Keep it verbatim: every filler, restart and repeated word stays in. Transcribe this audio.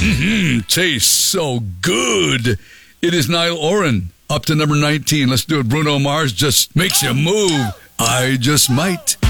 Mm, tastes so good. It is Niall Oren up to number nineteen. Let's do it. Bruno Mars just makes you move. I just might.